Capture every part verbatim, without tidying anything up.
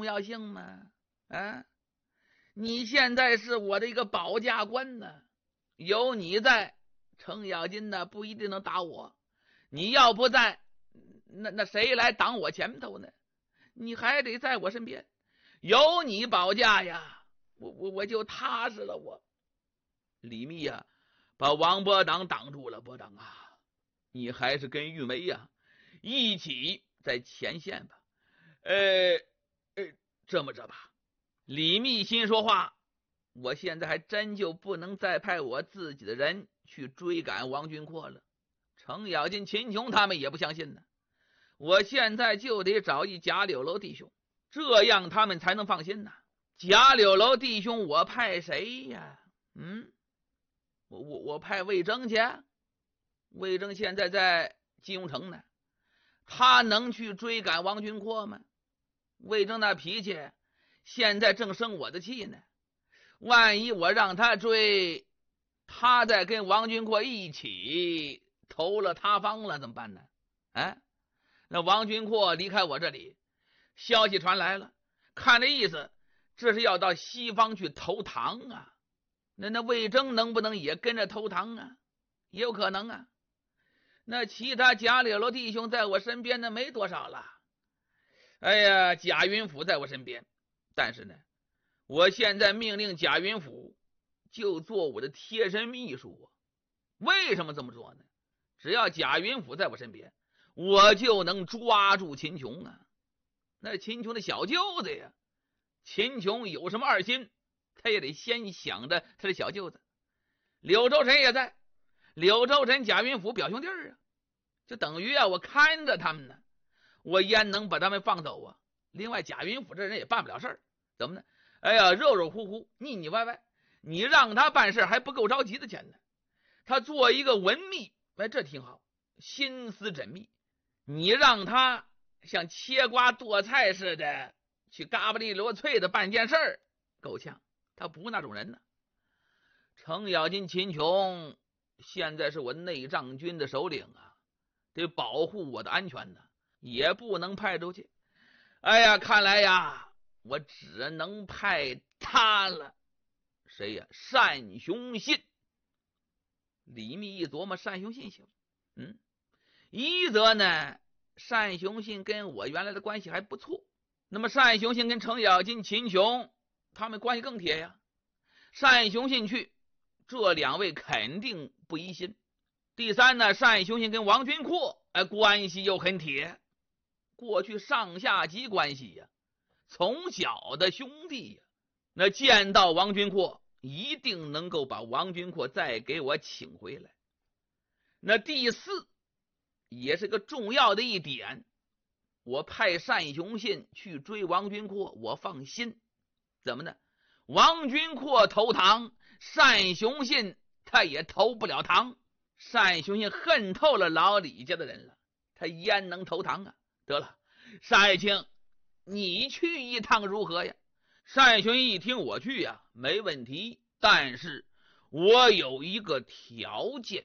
重要性吗？啊，你现在是我的一个保驾官呢，有你在，程咬金呢不一定能打我。你要不在，那那谁来挡我前头呢？你还得在我身边，有你保驾呀，我我我就踏实了。我李密呀、啊，把王伯当挡住了。伯当啊，你还是跟玉梅呀、啊、一起在前线吧。呃呃，这么着吧。李密心说话，我现在还真就不能再派我自己的人去追赶王君阔了。程咬金、秦琼他们也不相信呢。我现在就得找一贾柳楼弟兄，这样他们才能放心呢。贾柳楼弟兄，我派谁呀？嗯，我我我派魏征去。魏征现在在金庸城呢，他能去追赶王君阔吗？魏征那脾气现在正生我的气呢，万一我让他追，他再跟王君阔一起投了他方了怎么办呢？哎，那王君阔离开我这里，消息传来了，看这意思这是要到西方去投唐啊。那那魏征能不能也跟着投唐啊？也有可能啊。那其他贾柳楼弟兄在我身边呢没多少了。哎呀，贾云甫在我身边，但是呢，我现在命令贾云甫就做我的贴身秘书。为什么这么做呢？只要贾云甫在我身边，我就能抓住秦琼啊。那秦琼的小舅子呀，秦琼有什么二心，他也得先想着他的小舅子。柳州臣也在，柳州臣贾云甫表兄弟啊，就等于啊我看着他们呢，我焉能把他们放走啊？另外贾云甫这人也办不了事儿，怎么呢？哎呀，肉肉乎乎，腻腻歪歪，你让他办事还不够着急的钱呢。他做一个文秘，哎，这挺好，心思缜密。你让他像切瓜剁菜似的去嘎巴利罗脆的办件事儿，够呛，他不那种人呢。程咬金、秦琼现在是我内帐军的首领啊，得保护我的安全呢，也不能派出去。哎呀，看来呀，我只能派他了。谁呀？单雄信。李密一琢磨，单雄信行，嗯，一则呢，单雄信跟我原来的关系还不错，那么单雄信跟程咬金、秦琼他们关系更铁呀。单雄信去，这两位肯定不疑心。第三呢，单雄信跟王君阔哎关系又很铁，过去上下级关系呀，从小的兄弟呀，那见到王君阔一定能够把王君阔再给我请回来。那第四也是个重要的一点，我派单雄信去追王君阔，我放心。怎么呢？王君阔投唐，单雄信他也投不了唐。单雄信恨透了老李家的人了，他焉能投唐啊？得了，单爱卿，你去一趟如何呀？单雄信一听我去呀，没问题，但是我有一个条件。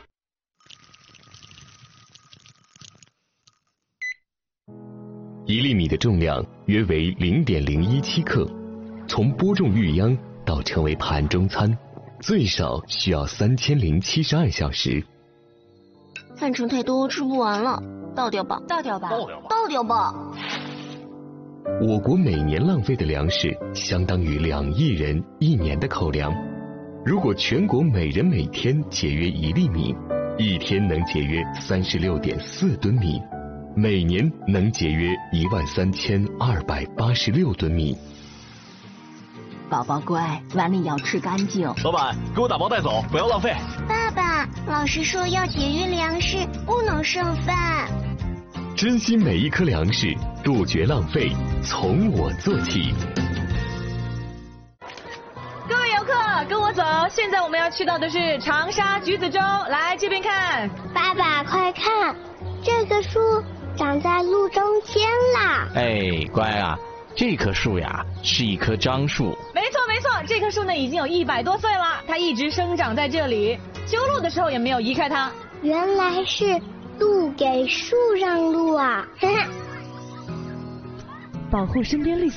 一粒米的重量约为 零点零一七 克，从播种育秧到成为盘中餐，最少需要三千零七十二小时。 饭盛太多，吃不完了，倒掉吧， 倒掉吧， 倒掉吧， 倒掉吧。 我国每年浪费的粮食相当于两亿人一年的口粮。如果全国每人每天节约一粒米，一天能节约 三十六点四吨米，每年能节约一万三千二百八十六吨米。 宝宝乖，碗里要吃干净。 老板，给我打包带走，不要浪费。 爸爸，老师说要节约粮食，不能剩饭。 珍惜每一颗粮食，杜绝浪费，从我做起。 各位游客，跟我走，现在我们要去到的是长沙橘子洲，来这边看。 爸爸，快看，这个树长在路中间啦。 哎，乖啊，这棵树呀是一棵樟树。 没错没错，这棵树呢已经有一百多岁了，它一直生长在这里，修路的时候也没有移开它。 原来是路给树让路啊！ 保护身边绿色